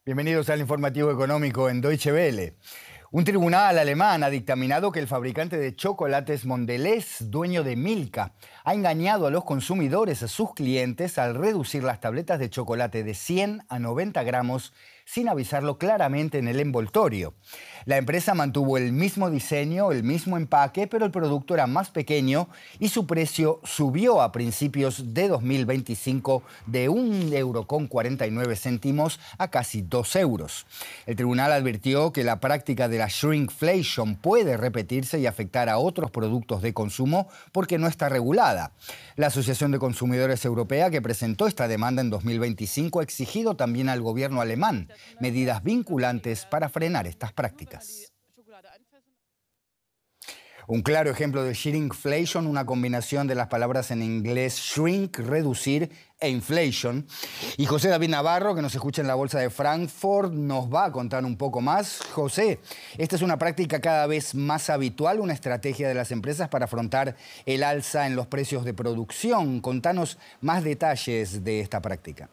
Bienvenidos al informativo económico en Deutsche Welle. Un tribunal alemán ha dictaminado que el fabricante de chocolates Mondelez, dueño de Milka, ha engañado a los consumidores, a sus clientes, al reducir las tabletas de chocolate de 100 a 90 gramos sin avisarlo claramente en el envoltorio. La empresa mantuvo el mismo diseño, el mismo empaque, pero el producto era más pequeño y su precio subió a principios de 2025 de 1,49 € a casi 2 euros. El tribunal advirtió que la práctica de la shrinkflation puede repetirse y afectar a otros productos de consumo porque no está regulada. La Asociación de Consumidores Europea, que presentó esta demanda en 2025, ha exigido también al gobierno alemán medidas vinculantes para frenar estas prácticas. Un claro ejemplo de shrinkflation, una combinación de las palabras en inglés shrink, reducir, e inflation. Y José David Navarro, que nos escucha en la Bolsa de Frankfurt, nos va a contar un poco más. José, esta es una práctica cada vez más habitual, una estrategia de las empresas para afrontar el alza en los precios de producción. Contanos más detalles de esta práctica.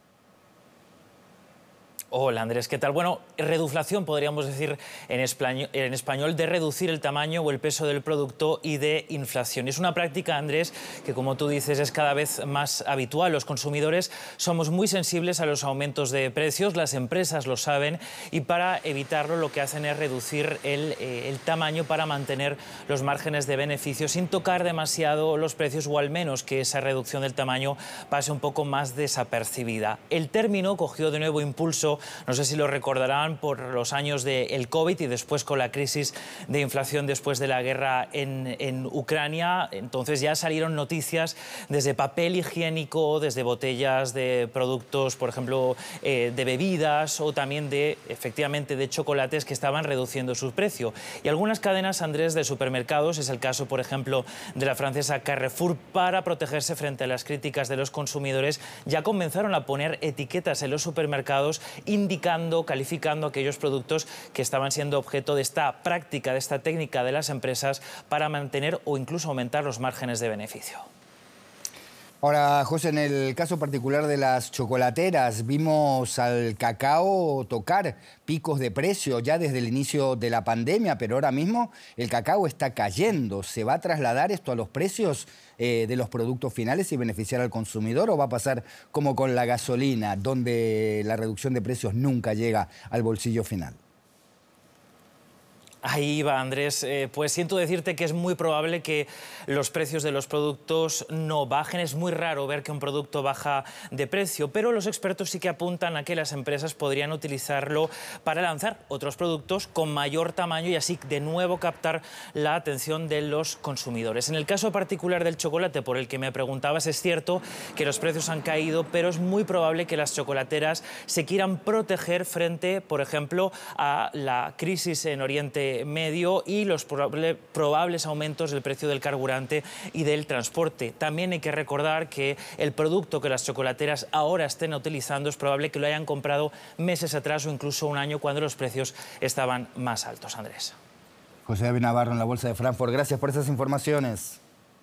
Hola Andrés, ¿qué tal? Bueno, reduflación podríamos decir en español, de reducir el tamaño o el peso del producto, y de inflación. Es una práctica, Andrés, que como tú dices es cada vez más habitual. Los consumidores somos muy sensibles a los aumentos de precios, las empresas lo saben, y para evitarlo lo que hacen es reducir el tamaño para mantener los márgenes de beneficio sin tocar demasiado los precios, o al menos que esa reducción del tamaño pase un poco más desapercibida. El término cogió de nuevo impulso, no sé si lo recordarán, por los años del COVID y después con la crisis de inflación después de la guerra en Ucrania. Entonces ya salieron noticias desde papel higiénico, desde botellas de productos, por ejemplo, de bebidas, o también efectivamente de chocolates, que estaban reduciendo su precio. Y algunas cadenas, Andrés, de supermercados, es el caso, por ejemplo, de la francesa Carrefour, para protegerse frente a las críticas de los consumidores, ya comenzaron a poner etiquetas en los supermercados indicando, calificando aquellos productos que estaban siendo objeto de esta práctica, de esta técnica de las empresas para mantener o incluso aumentar los márgenes de beneficio. Ahora, José, en el caso particular de las chocolateras, vimos al cacao tocar picos de precio ya desde el inicio de la pandemia, pero ahora mismo el cacao está cayendo. ¿Se va a trasladar esto a los precios de los productos finales y beneficiar al consumidor, o va a pasar como con la gasolina, donde la reducción de precios nunca llega al bolsillo final? Ahí va, Andrés. Pues siento decirte que es muy probable que los precios de los productos no bajen. Es muy raro ver que un producto baja de precio, pero los expertos sí que apuntan a que las empresas podrían utilizarlo para lanzar otros productos con mayor tamaño y así de nuevo captar la atención de los consumidores. En el caso particular del chocolate, por el que me preguntabas, es cierto que los precios han caído, pero es muy probable que las chocolateras se quieran proteger frente, por ejemplo, a la crisis en Oriente Medio y los probables aumentos del precio del carburante y del transporte. También hay que recordar que el producto que las chocolateras ahora estén utilizando es probable que lo hayan comprado meses atrás o incluso un año, cuando los precios estaban más altos. Andrés. José David Navarro en la Bolsa de Frankfurt. Gracias por esas informaciones.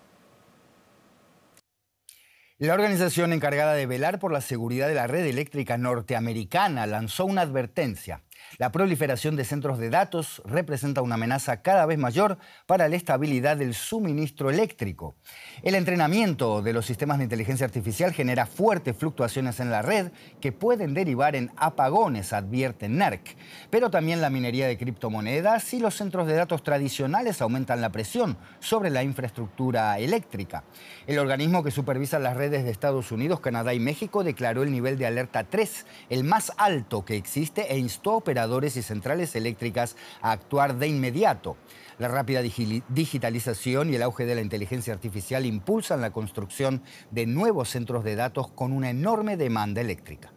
La organización encargada de velar por la seguridad de la red eléctrica norteamericana lanzó una advertencia. La proliferación de centros de datos representa una amenaza cada vez mayor para la estabilidad del suministro eléctrico. El entrenamiento de los sistemas de inteligencia artificial genera fuertes fluctuaciones en la red que pueden derivar en apagones, advierte NERC. Pero también la minería de criptomonedas y los centros de datos tradicionales aumentan la presión sobre la infraestructura eléctrica. El organismo que supervisa las redes de Estados Unidos, Canadá y México declaró el nivel de alerta 3, el más alto que existe, e instó a operadores y centrales eléctricas a actuar de inmediato. La rápida digitalización y el auge de la inteligencia artificial impulsan la construcción de nuevos centros de datos con una enorme demanda eléctrica.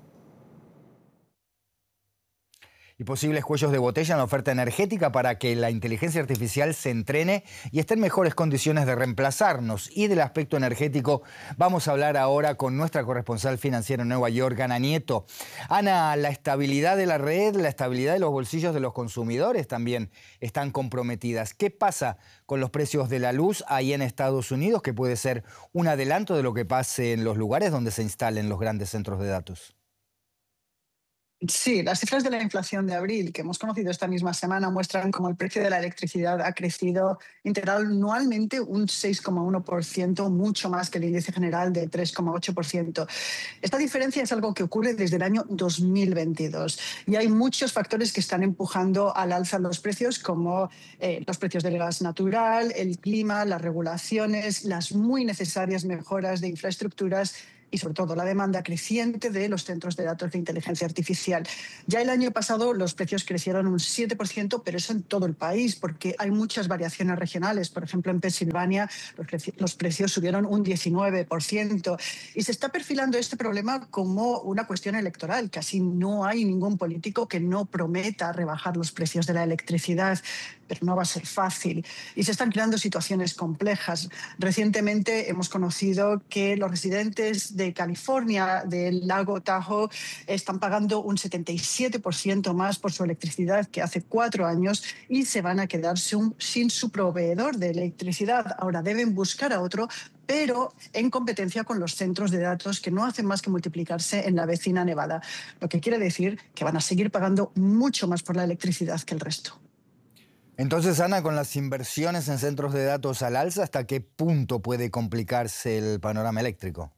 Y posibles cuellos de botella en la oferta energética para que la inteligencia artificial se entrene y esté en mejores condiciones de reemplazarnos. Y del aspecto energético vamos a hablar ahora con nuestra corresponsal financiera en Nueva York, Ana Nieto. Ana, la estabilidad de la red, la estabilidad de los bolsillos de los consumidores también están comprometidas. ¿Qué pasa con los precios de la luz ahí en Estados Unidos, que puede ser un adelanto de lo que pase en los lugares donde se instalen los grandes centros de datos? Sí, las cifras de la inflación de abril que hemos conocido esta misma semana muestran cómo el precio de la electricidad ha crecido interanualmente un 6,1%, mucho más que el índice general de 3,8%. Esta diferencia es algo que ocurre desde el año 2022 y hay muchos factores que están empujando al alza los precios, como los precios del gas natural, el clima, las regulaciones, las muy necesarias mejoras de infraestructuras y sobre todo la demanda creciente de los centros de datos de inteligencia artificial. Ya el año pasado los precios crecieron un 7%, pero eso en todo el país, porque hay muchas variaciones regionales. Por ejemplo, en Pensilvania los precios subieron un 19%. Y se está perfilando este problema como una cuestión electoral. Casi no hay ningún político que no prometa rebajar los precios de la electricidad, pero no va a ser fácil. Y se están creando situaciones complejas. Recientemente hemos conocido que los residentes de California, del lago Tahoe, están pagando un 77% más por su electricidad que hace 4 años y se van a quedar sin su proveedor de electricidad. Ahora deben buscar a otro, pero en competencia con los centros de datos que no hacen más que multiplicarse en la vecina Nevada, lo que quiere decir que van a seguir pagando mucho más por la electricidad que el resto. Entonces, Ana, con las inversiones en centros de datos al alza, ¿hasta qué punto puede complicarse el panorama eléctrico?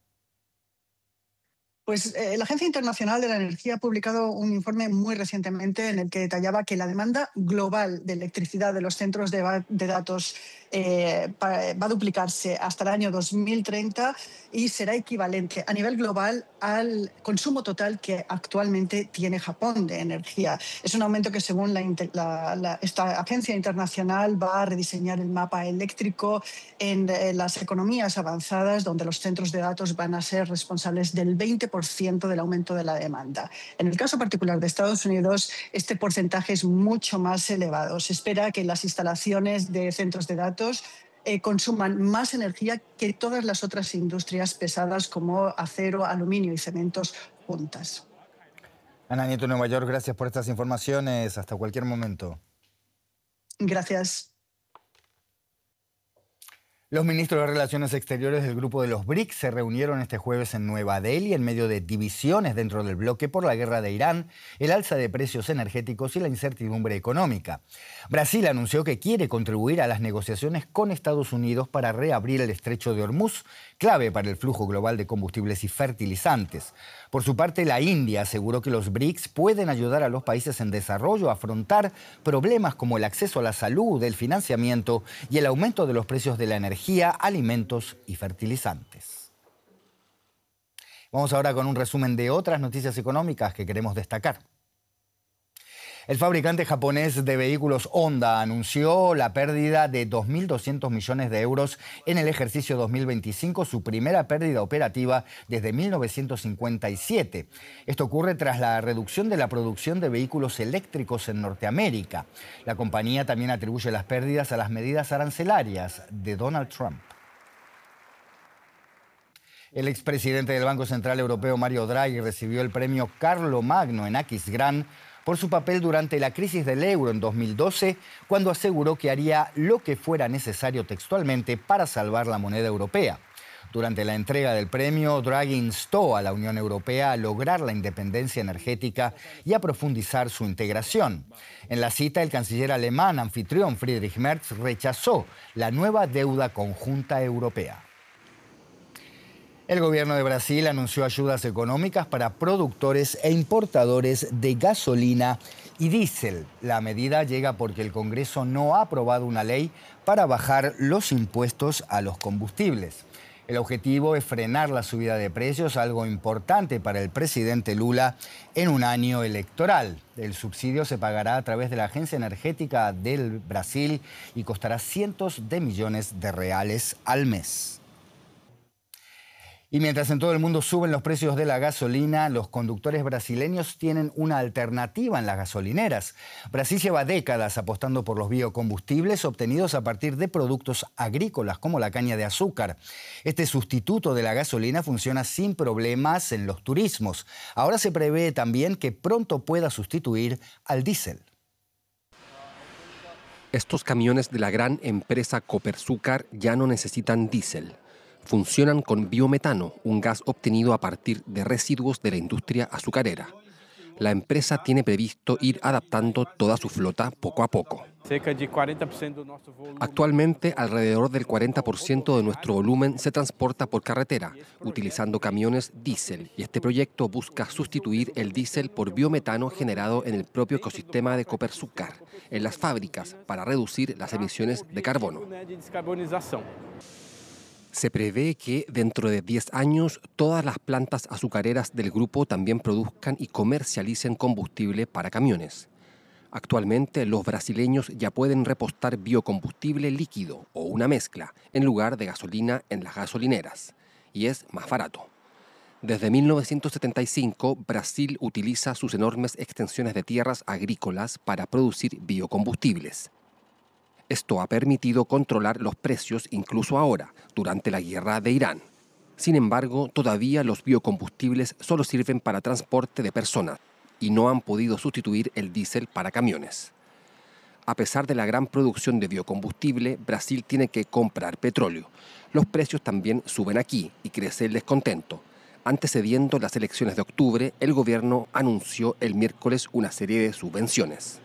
Pues la Agencia Internacional de la Energía ha publicado un informe muy recientemente en el que detallaba que la demanda global de electricidad de los centros de datos va a duplicarse hasta el año 2030 y será equivalente a nivel global al consumo total que actualmente tiene Japón de energía. Es un aumento que, según esta agencia internacional, va a rediseñar el mapa eléctrico en las economías avanzadas, donde los centros de datos van a ser responsables del 20% del aumento de la demanda. En el caso particular de Estados Unidos, este porcentaje es mucho más elevado. Se espera que las instalaciones de centros de datos consuman más energía que todas las otras industrias pesadas como acero, aluminio y cementos juntas. Ana Nieto, Nueva York, gracias por estas informaciones. Hasta cualquier momento. Gracias. Los ministros de Relaciones Exteriores del grupo de los BRICS se reunieron este jueves en Nueva Delhi en medio de divisiones dentro del bloque por la guerra de Irán, el alza de precios energéticos y la incertidumbre económica. Brasil anunció que quiere contribuir a las negociaciones con Estados Unidos para reabrir el estrecho de Hormuz, clave para el flujo global de combustibles y fertilizantes. Por su parte, la India aseguró que los BRICS pueden ayudar a los países en desarrollo a afrontar problemas como el acceso a la salud, el financiamiento y el aumento de los precios de la energía, alimentos y fertilizantes. Vamos ahora con un resumen de otras noticias económicas que queremos destacar. El fabricante japonés de vehículos Honda anunció la pérdida de 2.200 millones de euros en el ejercicio 2025, su primera pérdida operativa desde 1957. Esto ocurre tras la reducción de la producción de vehículos eléctricos en Norteamérica. La compañía también atribuye las pérdidas a las medidas arancelarias de Donald Trump. El expresidente del Banco Central Europeo, Mario Draghi, recibió el premio Carlomagno en Aquisgrán por su papel durante la crisis del euro en 2012, cuando aseguró que haría lo que fuera necesario textualmente para salvar la moneda europea. Durante la entrega del premio, Draghi instó a la Unión Europea a lograr la independencia energética y a profundizar su integración. En la cita, el canciller alemán anfitrión Friedrich Merz rechazó la nueva deuda conjunta europea. El gobierno de Brasil anunció ayudas económicas para productores e importadores de gasolina y diésel. La medida llega porque el Congreso no ha aprobado una ley para bajar los impuestos a los combustibles. El objetivo es frenar la subida de precios, algo importante para el presidente Lula en un año electoral. El subsidio se pagará a través de la Agencia Energética del Brasil y costará cientos de millones de reales al mes. Y mientras en todo el mundo suben los precios de la gasolina, los conductores brasileños tienen una alternativa en las gasolineras. Brasil lleva décadas apostando por los biocombustibles obtenidos a partir de productos agrícolas como la caña de azúcar. Este sustituto de la gasolina funciona sin problemas en los turismos. Ahora se prevé también que pronto pueda sustituir al diésel. Estos camiones de la gran empresa Copersucar ya no necesitan diésel. Funcionan con biometano, un gas obtenido a partir de residuos de la industria azucarera. La empresa tiene previsto ir adaptando toda su flota poco a poco. Actualmente, alrededor del 40% de nuestro volumen se transporta por carretera, utilizando camiones diésel, y este proyecto busca sustituir el diésel por biometano generado en el propio ecosistema de Copersucar, en las fábricas, para reducir las emisiones de carbono. Se prevé que dentro de 10 años todas las plantas azucareras del grupo también produzcan y comercialicen combustible para camiones. Actualmente los brasileños ya pueden repostar biocombustible líquido o una mezcla en lugar de gasolina en las gasolineras, y es más barato. Desde 1975, Brasil utiliza sus enormes extensiones de tierras agrícolas para producir biocombustibles. Esto ha permitido controlar los precios incluso ahora, durante la guerra de Irán. Sin embargo, todavía los biocombustibles solo sirven para transporte de personas y no han podido sustituir el diésel para camiones. A pesar de la gran producción de biocombustible, Brasil tiene que comprar petróleo. Los precios también suben aquí y crece el descontento. Antecediendo las elecciones de octubre, el gobierno anunció el miércoles una serie de subvenciones.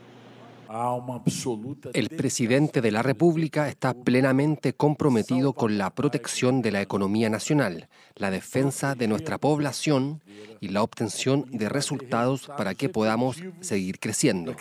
El presidente de la República está plenamente comprometido con la protección de la economía nacional, la defensa de nuestra población y la obtención de resultados para que podamos seguir creciendo.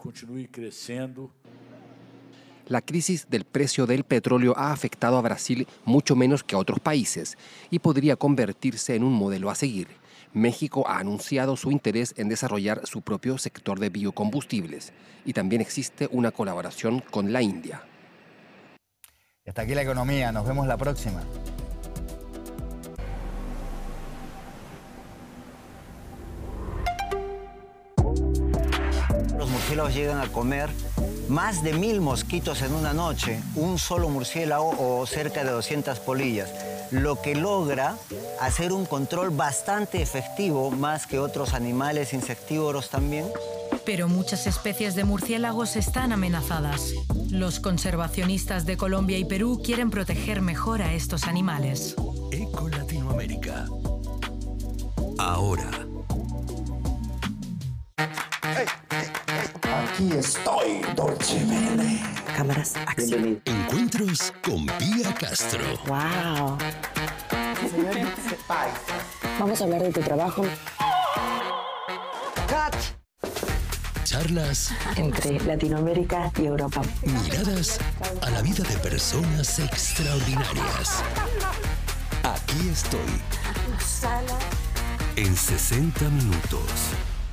La crisis del precio del petróleo ha afectado a Brasil mucho menos que a otros países y podría convertirse en un modelo a seguir. México ha anunciado su interés en desarrollar su propio sector de biocombustibles y también existe una colaboración con la India. Hasta aquí la economía, nos vemos la próxima. Los murciélagos llegan a comer más de 1000 mosquitos en una noche, un solo murciélago o cerca de 200 polillas, lo que logra hacer un control bastante efectivo, más que otros animales insectívoros también. Pero muchas especies de murciélagos están amenazadas. Los conservacionistas de Colombia y Perú quieren proteger mejor a estos animales. Eco Latinoamérica. Ahora. Aquí estoy, Dolce Vele. Cámaras, acción. Encuentros con Pía Castro. ¡Wow! Vamos a hablar de tu trabajo. ¡Cut! Charlas Entre Latinoamérica y Europa. miradas a la vida de personas extraordinarias. Aquí estoy. En 60 minutos.